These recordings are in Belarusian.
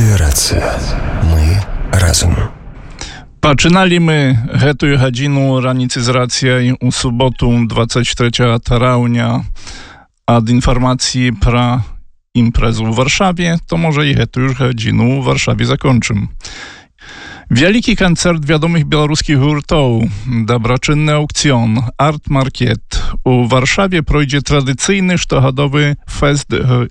Радыё Рацыя. Мы разам. Пачыналі мы гэтую гадзіну раніцы з рацыяй у суботу 23 траўня ад інфармацыі пра імпрэзу ў Варшаве, то можа і гэтую ж гадзіну ў Варшаве закончым. Вялікі канцэрт вядомых беларускіх гуртоў, дабрачынны аўкцыён, арт-маркет. У Варшаве пройдзе традыцыйны штогадовы фэст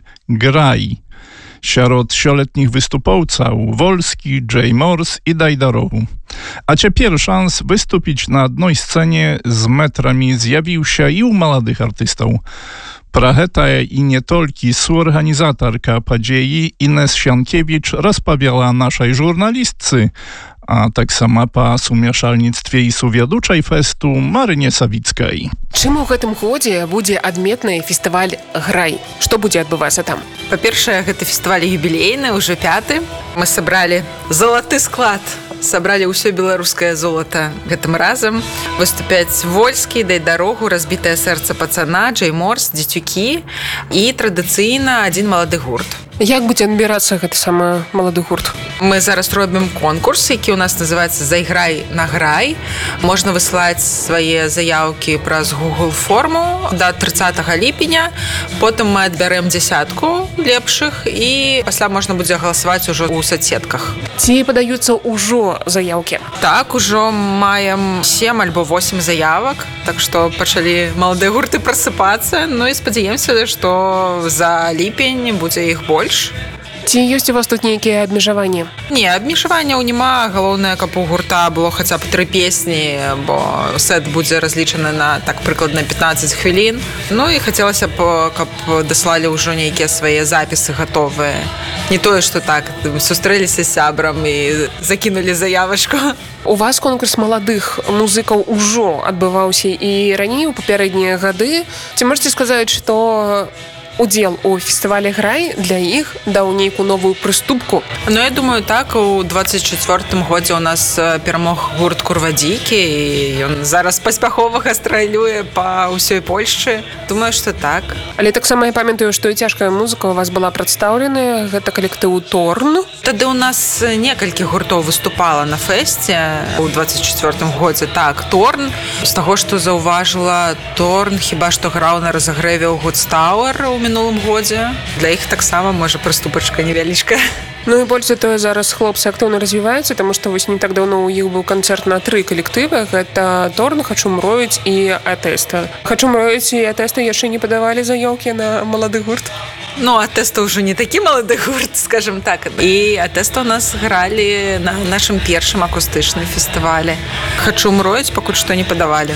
«Грай». Сярод сёлетніх выступоўцаў Вольскі, Джей Морс і Дайдароў. А цяпер шанс выступіць на адной сцэне з метрамі з'явіўся і ў маладых артыстаў. Пра гэта і не толькі суарганізатарка падзеі Інес Сянкевіч распавяла нашай журналістцы, а таксама па сумяшальніцтве і сувядучай фэсту Марыне Савіцкай. Чым у гэтым годзе будзе адметны фестываль «Грай»? Што будзе адбывацца там? Па-першае, гэты фестываль юбілейны, уже 5-й. Мы сабралі залаты склад. Сабралі ўсё беларускае золата гэтым разам. Выступяць Вольскі, Дайдарогу, разбітае сэрца пацана, Джей Морс, дзецюкі і традыцыйна адзін малады гурт. Як будзе адбірацца гэты самы малады гурт? Мы зараз робім конкурс, які ў нас называецца «Зайграй на грай». Можна высылаць свае заяўкі праз Google форму да 30 ліпеня. Потым мы адбярэм 10 лепшых і пасля можна будзе галасаваць ужо ў соцсетках. Ці падаюцца ўжо заяўкі? Так, ужо маем 7 альбо 8 заявак, так што пачалі маладыя гурты прасыпацца, ну і спадзяемся, што за ліпень будзе іх больш. Ці ёсць у вас тут нейкія абмежаванні? Не, абмежаванняў няма. Галоўнае, каб у гурта было хаця б 3 песні, бо сет будзе разлічаны на так прыкладна 15 хвілін. Ну і хацелася б, каб даслалі ўжо нейкія свае запісы гатовыя. Не тое, што так, сустрэліся з сябрам і закінулі заявачку. У вас конкурс маладых музыкаў ужо адбываўся і раней у папярэднія гады. Ці можаце сказаць, што удзел у фестывале «Грай» для іх даў нейкую новую прыступку? Ну, я думаю, так, у 24-м годзе у нас перамог гурт «Курвадзікі», і ён зараз паспяхова гастралюе па ўсёй Польшчы. Думаю, што так. Але таксама я памятаю, што і цяжкая музыка у вас была прадстаўлена. Гэта калектыў «Торн». Тады у нас некалькі гуртоў выступала на фэсце у 24-м годзе. Так, «Торн». З таго, што заўважыла, «Торн» хіба што граў на разагрэве ў «Гудстауэр» у мінулым годзе. Для іх таксама, можа, прыступачка невялічкая. Ну і больш за тое, зараз хлопцы актыўна развіваюцца, таму што вось не так даўно ў іх быў канцэрт на 3 калектывы. Гэта «Торн», «Хачу мроіць» і «Атэста». «Хачу мроіць» і «Атэста» яшчэ не падавалі заяўкі на малады гурт? Ну, «Атэста» ўжо не такі малады гурт, скажем так. І «Атэста» у нас гралі на нашым першым акустычным фестывалі. «Хачу мроіць» пакуль што не падавалі.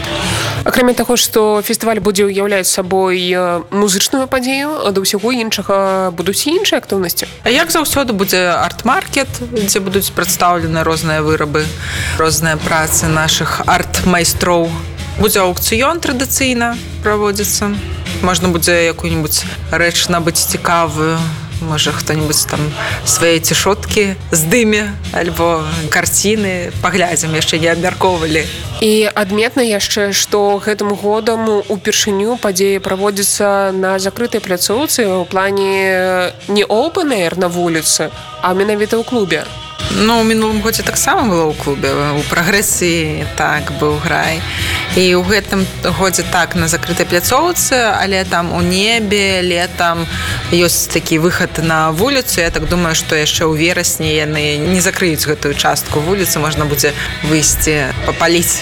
Акрамя таго, што фестываль будзе ўяўляць сабой музычную падзею, да ўсяго іншага будуць і іншыя актыўнасці? А як заўсёды будзе арт-маркет, дзе будуць прадстаўлены розныя вырабы, розныя працы нашых арт-майстроў. Будзе аўкцыён традыцыйна праводзіцца. Можна будзе якую-нибудь рэч набыць цікавую. Можа, хто-нибудь там свае цішоткі здыме, альбо карціны. Паглядзім, яшчэ не абмяркоўвалі. І адметна яшчэ, што гэтым годам упершыню падзея праводзіцца на закрытай пляцоўцы ў плане не open air на вуліцы, а менавіта ў клубе. Ну, у мінулым годзе таксама было ў клубе. У прагрэсіі так быў «Грай». І ў гэтым годзе так на закрытай пляцоўцы, але там у небе летам ёсць такі выхад на вуліцу. Я так думаю, што яшчэ ў верасні яны не закрыюць гэтую частку вуліцы, можна будзе выйсці папаліць.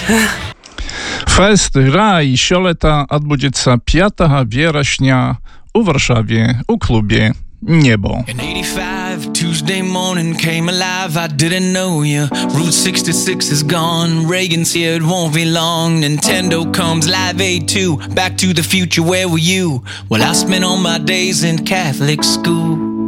Фэст «Грай» сёлета адбудзецца 5 верасня у Варшаве у клубе «Небо». In 85, Tuesday morning came alive, I didn't know you. Route 66 is gone, Reagan's here, it won't be long. Nintendo comes, Live Aid 2, Back to the Future, where were you? Well, I spent all my days in Catholic school.